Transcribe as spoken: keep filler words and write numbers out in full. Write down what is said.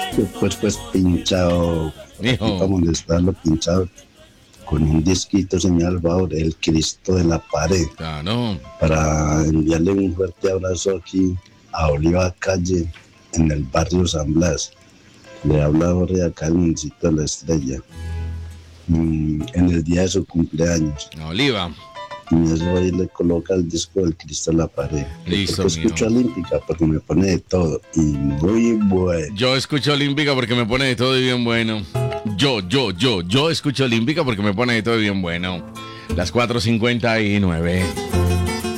Después pues pinchado, aquí Hijo. para molestarlo, pinchado con un disquito señal favor, el Cristo de la pared, Claro. para enviarle un fuerte abrazo aquí a Oliva Calle, en el barrio San Blas. Le habla Jorge acá, el municipio de La Estrella, mm, en el día de su cumpleaños. Oliva. Y eso ahí le coloca el disco del Cristo en la pared. Listo, Porque escucho mijo. Olímpica, porque me pone de todo. Y muy bueno. Yo escucho Olímpica porque me pone de todo y bien bueno. Yo, yo, yo, yo escucho Olímpica porque me pone de todo y bien bueno. Las cuatro cincuenta y nueve.